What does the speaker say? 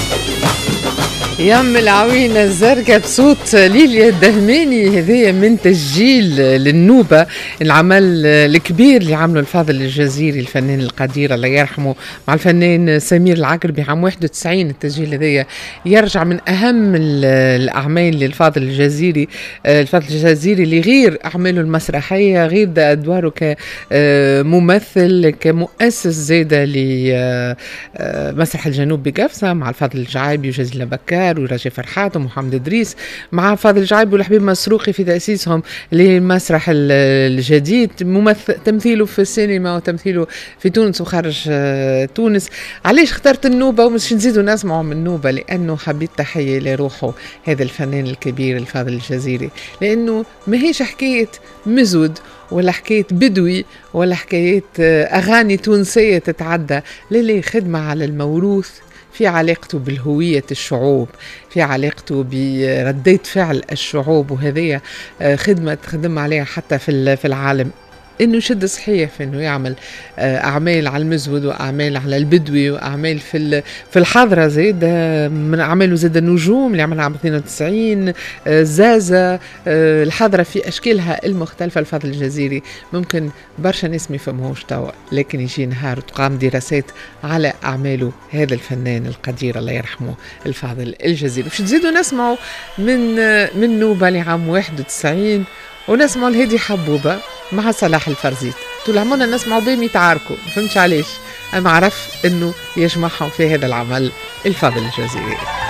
يم العوينة الزرقاء بصوت ليليا الدهماني، هذايا من تسجيل للنوبة، العمل الكبير اللي عمله الفاضل الجزيري الفنان القدير الله يرحمه مع الفنان سمير العقربي عام 91. التسجيل هذايا يرجع من أهم الأعمال للفاضل الجزيري. الفاضل الجزيري اللي غير أعماله المسرحية، غير أدواره كممثل، كمؤسس زادة لمسرح الجنوب بقفصة مع الفاضل الجعيبي وجزيلة بكار ورجاء فرحات ومحمد إدريس، مع فاضل الجعيبي والحبيب مسروقي في تأسيسهم للمسرح الجديد، تمثيله في السينما وتمثيله في تونس وخارج تونس. علاش اخترت النوبة ومش نزيدوا نسمعوا من النوبة؟ لأنه حبيت تحية لروحه هذا الفنان الكبير الفاضل الجزيري، لأنه ما هيش حكاية مزود ولا حكاية بدوي ولا حكاية أغاني تونسية تتعدى، للي خدمة على الموروث في علاقته بالهوية الشعوب، في علاقته بردية فعل الشعوب، وهذه خدمة تخدم عليها حتى في العالم. انه يشد صحيح في انه يعمل اعمال على المزود واعمال على البدوي واعمال في الحضره، زيد من اعماله زاد النجوم اللي عملها عام 92، زازا، الحضره في اشكالها المختلفه. الفاضل الجزيري ممكن برشا ناس ما يفهموش توا، لكن يجي نهار تقام دراسات على اعماله هذا الفنان القدير الله يرحمه الفاضل الجزيري. باش تزيدوا نسمعوا من نوبه لعام 91 ونسمعوا الهادي حبوبة مع صلاح الفرزيت. طول عمرنا نسمعوا بهم يتعاركوا، ما فهمتش علاش، اما عرف انه يجمعهم في هذا العمل الفاضل الجزيري.